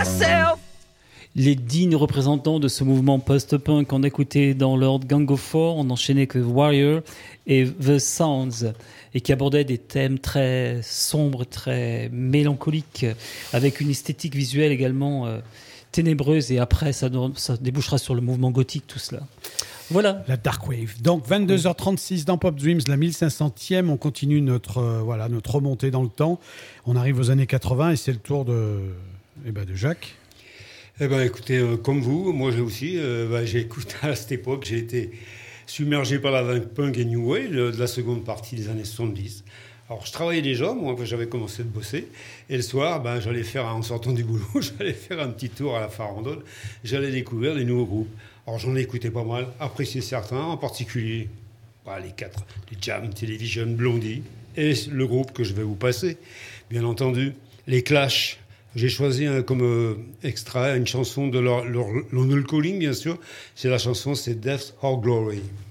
myself. Les dignes représentants de ce mouvement post-punk, on écoutait dans l'ordre Gang of Four, on enchaînait avec Warrior et The Sounds, et qui abordaient des thèmes très sombres, très mélancoliques, avec une esthétique visuelle également ténébreuse, et après ça débouchera sur le mouvement gothique, tout cela. Voilà. La Dark Wave. Donc 22h36 dans Pop Dreams, la 1500e. On continue notre remontée dans le temps. On arrive aux années 80 et c'est le tour de Jacques. Eh ben, écoutez, comme vous, moi j'ai écouté à cette époque, j'ai été submergé par la vague punk et New Wave de la seconde partie des années 70. Alors, je travaillais déjà, moi, quand j'avais commencé de bosser. Et le soir, j'allais faire, en sortant du boulot, j'allais faire un petit tour à la Farandole. J'allais découvrir des nouveaux groupes. Alors, j'en ai écouté pas mal, apprécié certains, en particulier les 4, les Jam, Television, Blondie, et le groupe que je vais vous passer, bien entendu, les Clash. J'ai choisi comme extrait une chanson de leur London Calling, bien sûr. C'est la chanson, c'est Death or Glory.